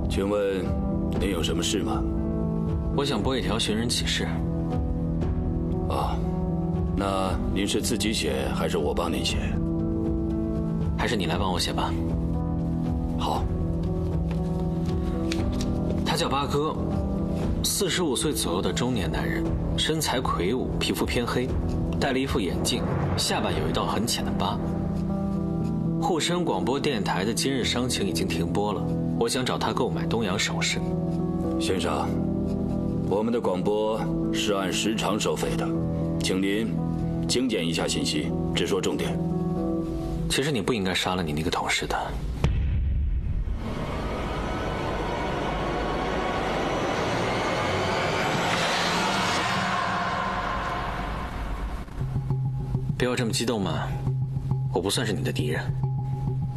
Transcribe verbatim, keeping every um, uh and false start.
请问您有什么事吗？ 我想拨一条寻人启事。 哦，那您是自己写还是我帮您写？ 还是你来帮我写吧。 好。 他叫八哥，四十五岁左右的中年男人，身材魁梧，皮肤偏黑，戴了一副眼镜，下巴有一道很浅的疤。沪深广播电台的今日商情已经停播了，我想找他购买东洋首饰。 先生，我们的广播是按时长收费的，请您精简一下信息，只说重点。 其实你不应该杀了你那个同事的。不要这么激动嘛，我不算是你的敌人。